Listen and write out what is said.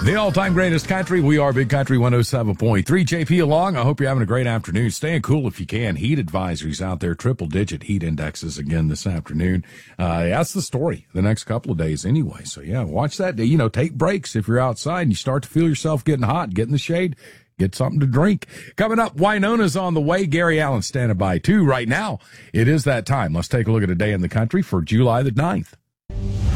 The all-time greatest country. We are Big Country 107.3. JP along. I hope you're having a great afternoon. Staying cool if you can. Heat advisories out there. Triple-digit heat indexes again this afternoon. That's the story the next couple of days anyway. So, yeah, watch that. Take breaks if you're outside and you start to feel yourself getting hot. Get in the shade. Get something to drink. Coming up, Winona's on the way. Gary Allen standing by, too. Right now, it is that time. Let's take a look at a day in the country for July the 9th.